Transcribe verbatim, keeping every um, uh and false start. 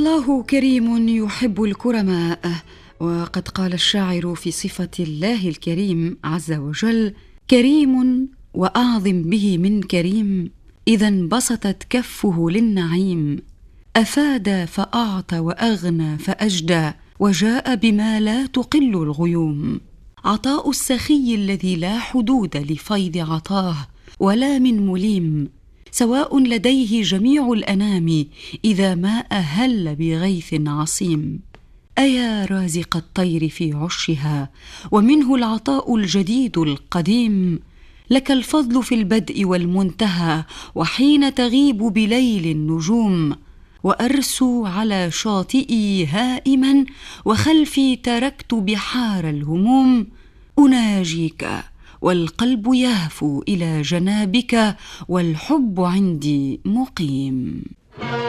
الله كريم يحب الكرماء. وقد قال الشاعر في صفة الله الكريم عز وجل: كريم وأعظم به من كريم، إذا انبسطت كفه للنعيم، أفاد فأعطى وأغنى فأجدى، وجاء بما لا تقل الغيوم. عطاء السخي الذي لا حدود لفيض عطاه ولا من مليم، سواء لديه جميع الأنام إذا ما أهل بغيث عصيم. أيا رازق الطير في عشها، ومنه العطاء الجديد القديم، لك الفضل في البدء والمنتهى، وحين تغيب بليل النجوم. وأرسو على شاطئي هائما، وخلفي تركت بحار الهموم. أناجيك والقلب يهفو إلى جنابك، والحب عندي مقيم.